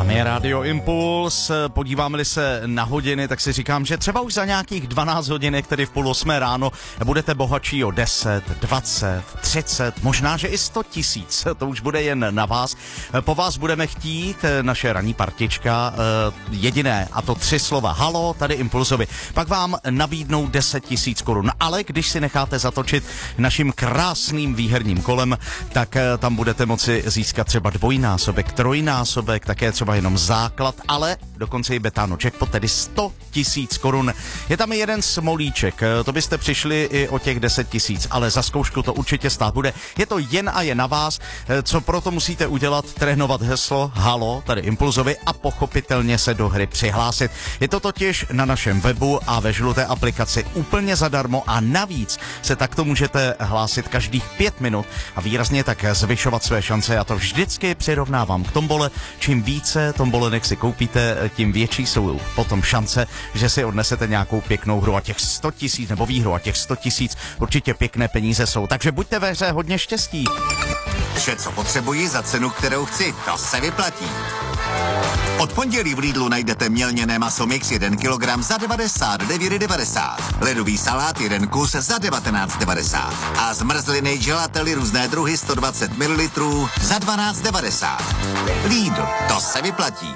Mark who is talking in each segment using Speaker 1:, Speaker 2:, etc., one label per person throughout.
Speaker 1: Tam je Radio Impuls, podíváme-li se na hodiny, tak si říkám, že třeba už za nějakých 12 hodinek, tedy v 7:30 ráno, budete bohatší o 10, 20, 30, možná, že i 100 000, to už bude jen na vás. Po vás budeme chtít, naše ranní partička, jediné, a to 3 slova. Halo, tady Impulsovi. Pak vám nabídnou 10 000 korun, ale když si necháte zatočit naším krásným výherním kolem, tak tam budete moci získat třeba dvojnásobek, trojnásobek, také třeba jenom základ, ale dokonce i Betano jackpot, tedy 100 000 korun. Je tam i jeden smolíček, to byste přišli i o těch 10 000, ale za zkoušku to určitě stát bude. Je to jen a jen na vás, co proto musíte udělat, trénovat heslo Halo, tady Impulzovi, a pochopitelně se do hry přihlásit. Je to totiž na našem webu a ve žluté aplikaci úplně zadarmo a navíc se takto můžete hlásit každých 5 minut a výrazně tak zvyšovat své šance. Já to vždycky přirovnávám k tombole. Čím více tombolenek si koupíte, tím větší jsou potom šance, že si odnesete nějakou pěknou hru a těch 100 000 nebo výhru a těch 100 000 určitě pěkné peníze jsou. Takže buďte ve hře hodně štěstí.
Speaker 2: Vše, co potřebuji za cenu, kterou chci, to se vyplatí. Od pondělí v Lidlu najdete mělněné maso mix 1 kg za 99,90. Ledový salát 1 kus za 19,90. A zmrzliny gelately různé druhy 120 ml za 12,90. Lidl, to se vyplatí.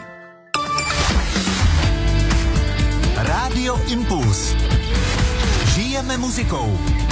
Speaker 3: Rádio Impuls. Žijeme muzikou.